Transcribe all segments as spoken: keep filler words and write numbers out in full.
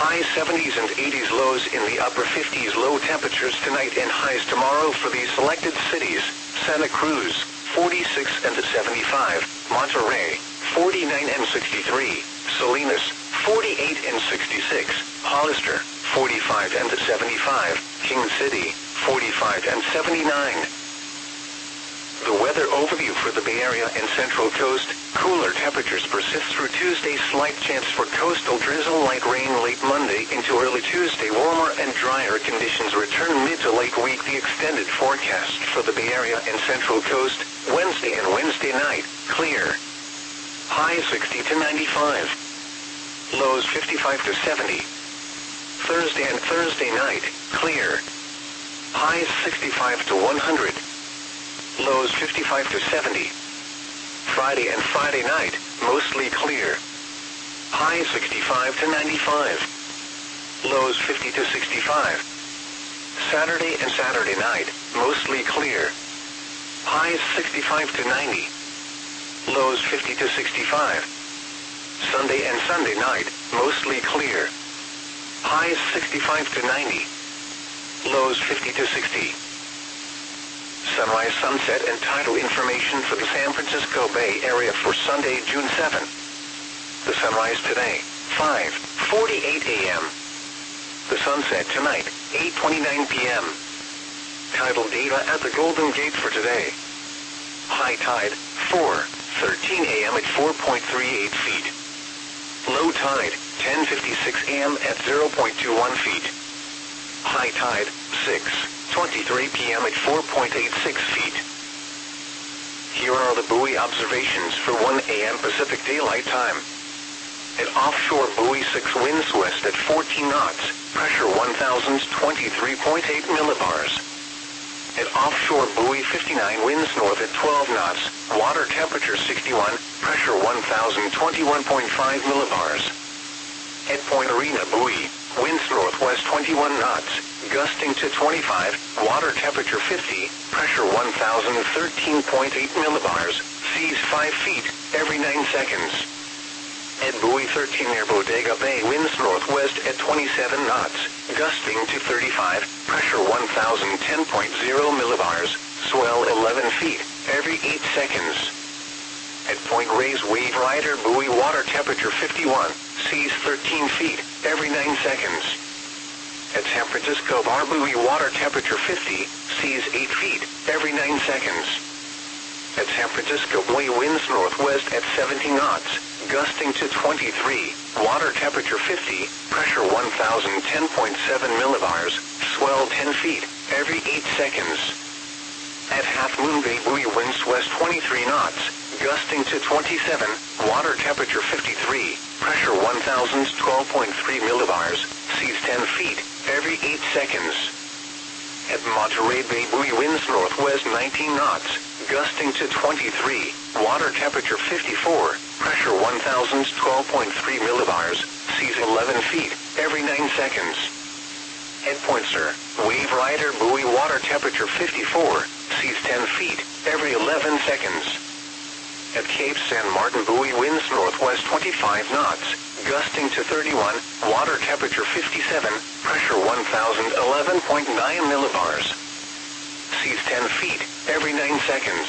high seventies and eighties, lows in the upper fifties. Low temperatures tonight and highs tomorrow for these selected cities: Santa Cruz, forty-six and seventy-five, Monterey, forty-nine and sixty-three, Salinas, forty-eight and sixty-six, Hollister, forty-five and seventy-five, King City, forty-five and seventy-nine. The weather overview for the Bay Area and Central Coast: cooler temperatures persist through Tuesday. Slight chance for coastal drizzle, light rain late Monday into early Tuesday. Warmer and drier conditions return mid to late week. The extended forecast for the Bay Area and Central Coast: Wednesday and Wednesday night, clear. High sixty to ninety-five. Lows fifty-five to seventy. Thursday and Thursday night, clear. Highs sixty-five to one hundred. Lows fifty-five to seventy. Friday and Friday night, mostly clear. Highs sixty-five to ninety-five. Lows fifty to sixty-five. Saturday and Saturday night, mostly clear. Highs sixty-five to ninety. Lows fifty to sixty-five. Sunday and Sunday night, mostly clear. Highs sixty-five to ninety. Lows fifty to sixty. Sunrise, sunset, and tidal information for the San Francisco Bay Area for Sunday, June seventh. The sunrise today, five forty-eight a m The sunset tonight, eight twenty-nine p m Tidal data at the Golden Gate for today. High tide, four thirteen a m at four point three eight feet. Low tide, ten fifty-six a m at zero point two one feet. High tide, six twenty-three p m at four point eight six feet. Here are the buoy observations for one a m Pacific Daylight Time. At offshore buoy six, winds west at fourteen knots, pressure one thousand twenty-three point eight millibars. At offshore buoy fifty-nine, winds north at twelve knots, water temperature sixty-one, pressure one thousand twenty-one point five millibars. At Point Arena buoy, winds northwest twenty-one knots, gusting to twenty-five, water temperature fifty, pressure one thousand thirteen point eight millibars, seas five feet, every nine seconds. At buoy thirteen near Bodega Bay, winds northwest at twenty-seven knots, gusting to thirty-five, pressure one thousand ten point zero millibars, swell eleven feet, every eight seconds. At Point Reyes Wave Rider buoy, water temperature fifty-one, seas thirteen feet, every nine seconds. At San Francisco Bar buoy, water temperature fifty, seas eight feet, every nine seconds. At San Francisco buoy, winds northwest at seventy knots, gusting to twenty-three, water temperature fifty, pressure one thousand ten point seven millibars, swell ten feet, every eight seconds. At Half Moon Bay buoy, winds west twenty-three knots, gusting to twenty-seven, water temperature fifty-three, pressure one thousand twelve point three millibars, seas ten feet, every eight seconds. At Monterey Bay buoy, winds northwest nineteen knots, gusting to twenty-three, water temperature fifty-four, pressure one thousand twelve point three millibars, seas eleven feet, every nine seconds. At Point Sur, Wave Rider buoy, water temperature fifty-four, seas ten feet, every eleven seconds. At Cape San Martin buoy, winds northwest twenty-five knots, gusting to thirty-one, water temperature fifty-seven, pressure one thousand eleven point nine millibars. Seas ten feet, every nine seconds.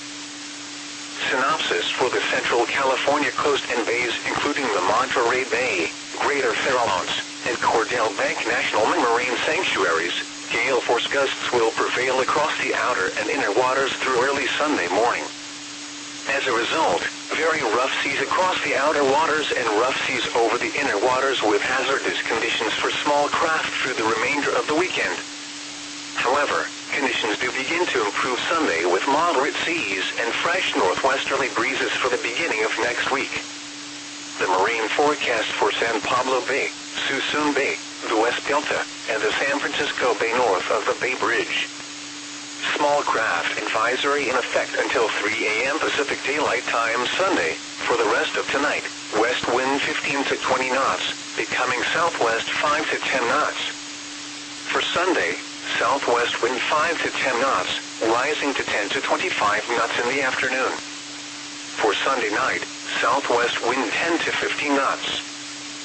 Synopsis for the Central California coast and bays, including the Monterey Bay, Greater Farallones, and Cordell Bank National Marine Sanctuaries. Gale force gusts will prevail across the outer and inner waters through early Sunday morning. As a result, very rough seas across the outer waters and rough seas over the inner waters with hazardous conditions for small craft through the remainder of the weekend. However, conditions do begin to improve Sunday with moderate seas and fresh northwesterly breezes for the beginning of next week. The marine forecast for San Pablo Bay, Suisun Bay, the West Delta, and the San Francisco Bay north of the Bay Bridge. Small craft advisory in effect until three a m Pacific Daylight Time Sunday. For the rest of tonight, west wind fifteen to twenty knots, becoming southwest five to ten knots. For Sunday, southwest wind five to ten knots, rising to ten to twenty-five knots in the afternoon. For Sunday night, southwest wind ten to fifteen knots.